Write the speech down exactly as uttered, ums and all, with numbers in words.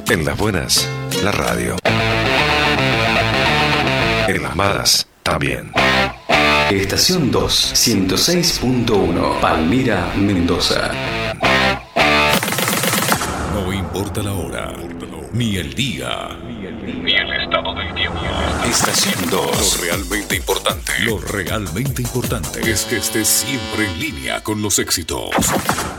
En las buenas, la radio. En las malas, también. Estación dos, ciento seis punto uno, Palmira, Mendoza. No importa la hora, ni el día, ni el estado del tiempo. Estación dos. Lo realmente importante, lo realmente importante es que estés siempre en línea con los éxitos.